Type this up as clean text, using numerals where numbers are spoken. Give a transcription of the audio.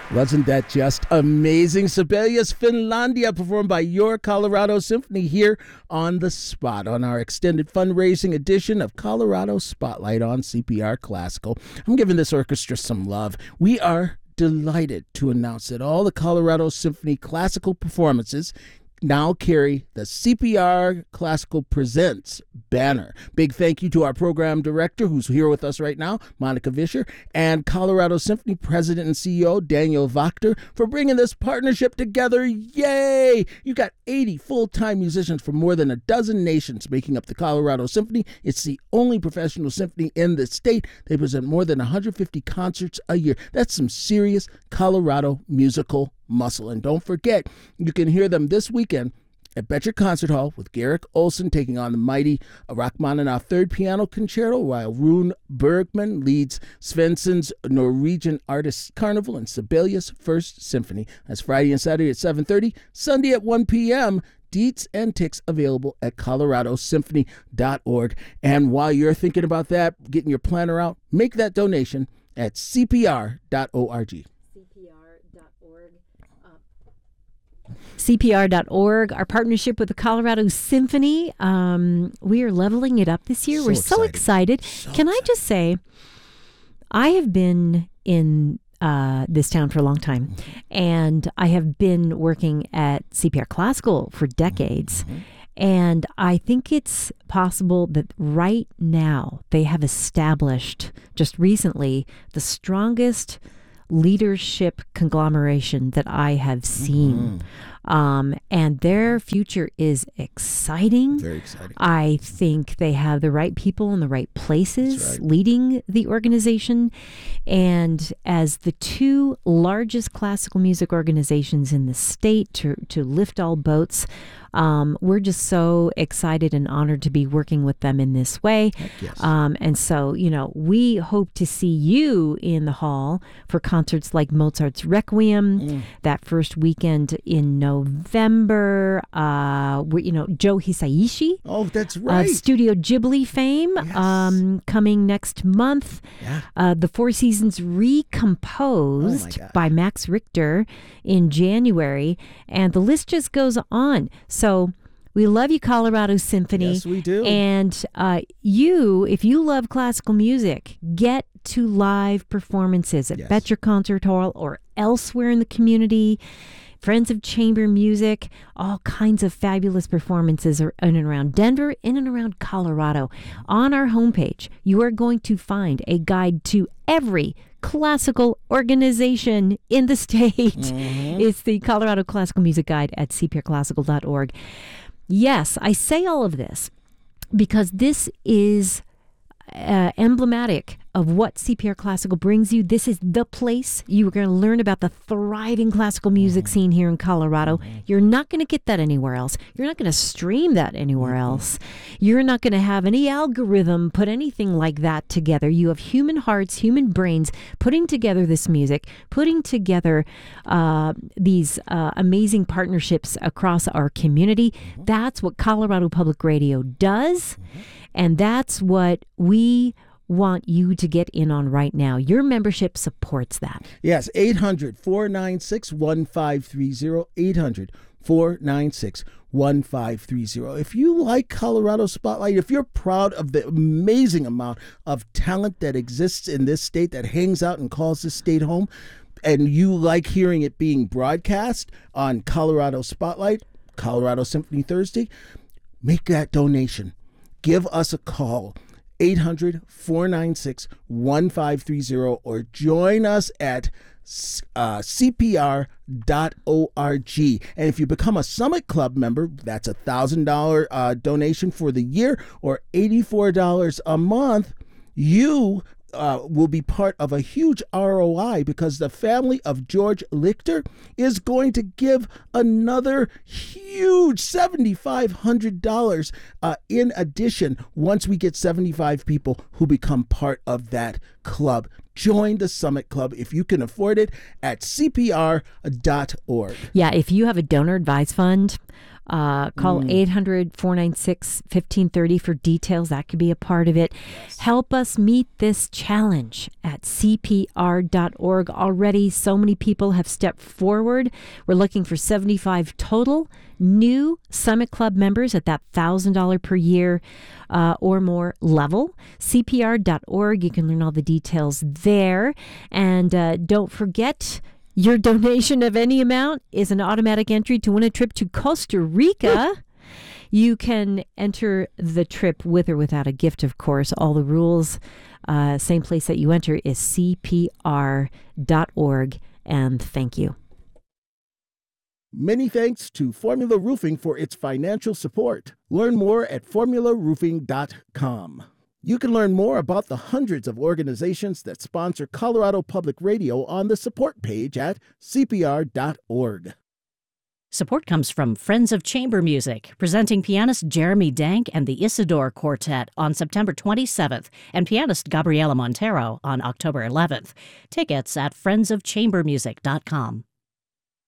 Wasn't that just amazing? Sibelius Finlandia, performed by Your Colorado Symphony here on the spot on our extended fundraising edition of Colorado Spotlight on CPR Classical. I'm giving this orchestra some love. We are delighted to announce that all the Colorado Symphony classical performances now carry the CPR Classical Presents banner. Big thank you to our program director, who's here with us right now, Monica Vischer, and Colorado Symphony President and CEO Daniel Wachter for bringing this partnership together. Yay! You got 80 full-time musicians from more than a dozen nations making up the Colorado Symphony. It's the only professional symphony in the state. They present more than 150 concerts a year. That's some serious Colorado musical muscle. And don't forget, you can hear them this weekend at Betcher Concert Hall with Garrick Olson taking on the mighty Rachmaninoff Third Piano Concerto, while Rune Bergman leads Svensson's Norwegian Artists Carnival and Sibelius First Symphony. That's Friday and Saturday at 7:30, Sunday at 1 p.m. Deets and tickets available at coloradosymphony.org. And while you're thinking about that, getting your planner out, make that donation at cpr.org. CPR.org, our partnership with the Colorado Symphony. We are leveling it up this year. We're so excited. Can I just say, I have been in this town for a long time, and I have been working at CPR Classical for decades. And I think it's possible that right now they have established, just recently, the strongest leadership conglomeration that I have seen. And their future is exciting. Very exciting. I think they have the right people in the right places leading the organization. And as the two largest classical music organizations in the state to lift all boats, we're just so excited and honored to be working with them in this way. Yes. And so, we hope to see you in the hall for concerts like Mozart's Requiem, that first weekend in November. Joe Hisaishi. Oh, that's right. Studio Ghibli fame, coming next month. Yeah. The Four Seasons Recomposed by Max Richter in January. And the list just goes on. So we love you, Colorado Symphony. Yes, we do. And if you love classical music, get to live performances at Betcher Concert Hall or elsewhere in the community. Friends of Chamber Music, all kinds of fabulous performances are in and around Denver, in and around Colorado. On our homepage, you are going to find a guide to every classical organization in the state. It's the Colorado Classical Music Guide at cprclassical.org. Yes, I say all of this because this is emblematic of what CPR Classical brings you. This is the place you are going to learn about the thriving classical music scene here in Colorado. You're not going to get that anywhere else. You're not going to stream that anywhere else. You're not going to have any algorithm put anything like that together. You have human hearts, human brains putting together this music, putting together these amazing partnerships across our community. That's what Colorado Public Radio does. And that's what we want you to get in on right now. Your membership supports that. Yes, 800-496-1530, 800-496-1530. If you like Colorado Spotlight, if you're proud of the amazing amount of talent that exists in this state that hangs out and calls this state home, and you like hearing it being broadcast on Colorado Spotlight, Colorado Symphony Thursday, make that donation. Give us a call, 800-496-1530, or join us at cpr.org. And if you become a Summit Club member, that's a $1,000 donation for the year or $84 a month. You will be part of a huge ROI because the family of George Lichter is going to give another huge $7,500 in addition once we get 75 people who become part of that club. Join the Summit Club if you can afford it at CPR.org. Yeah, if you have a donor advised fund, call 800-496-1530 for details. That could be a part of it. Yes. Help us meet this challenge at CPR.org. Already, so many people have stepped forward. We're looking for 75 total new Summit Club members at that $1,000 per year or more level. CPR.org. You can learn all the details there. And don't forget, your donation of any amount is an automatic entry to win a trip to Costa Rica. You can enter the trip with or without a gift, of course. All the rules, same place that you enter is CPR.org. And thank you. Many thanks to Formula Roofing for its financial support. Learn more at formularoofing.com. You can learn more about the hundreds of organizations that sponsor Colorado Public Radio on the support page at CPR.org. Support comes from Friends of Chamber Music, presenting pianist Jeremy Dank and the Isidore Quartet on September 27th and pianist Gabriela Montero on October 11th. Tickets at friendsofchambermusic.com.